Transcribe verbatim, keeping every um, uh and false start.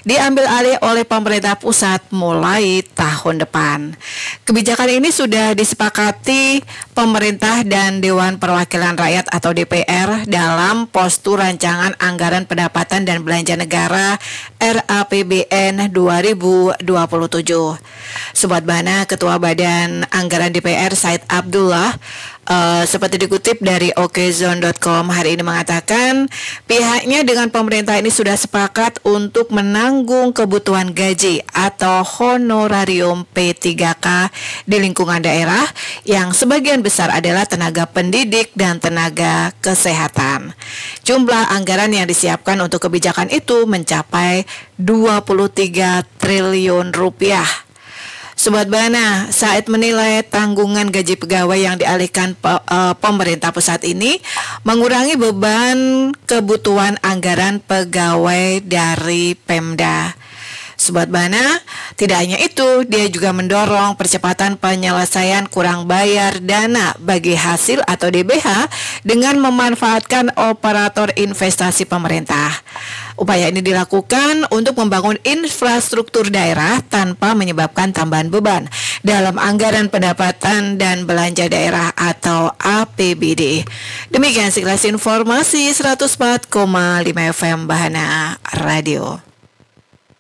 diambil alih oleh pemerintah pusat mulai tahun depan. Kebijakan ini sudah disepakati pemerintah dan Dewan Perwakilan Rakyat atau D P R dalam postur rancangan anggaran pendapatan dan belanja negara R A P B N dua ribu dua puluh tujuh. Sobat Bana, Ketua Badan Anggaran D P R Said Abdullah Uh, seperti dikutip dari okezone dot com hari ini mengatakan pihaknya dengan pemerintah ini sudah sepakat untuk menanggung kebutuhan gaji atau honorarium P tiga K di lingkungan daerah yang sebagian besar adalah tenaga pendidik dan tenaga kesehatan. Jumlah anggaran yang disiapkan untuk kebijakan itu mencapai dua puluh tiga triliun rupiah. Sobat Bana, Said menilai tanggungan gaji pegawai yang dialihkan pe, uh, pemerintah pusat ini mengurangi beban kebutuhan anggaran pegawai dari Pemda. Sobat Bana, tidak hanya itu, dia juga mendorong percepatan penyelesaian kurang bayar dana bagi hasil atau D B H dengan memanfaatkan operator investasi pemerintah. Upaya ini dilakukan untuk membangun infrastruktur daerah tanpa menyebabkan tambahan beban dalam anggaran pendapatan dan belanja daerah atau A P B D. Demikian sekilas informasi seratus empat koma lima F M Bahana Radio.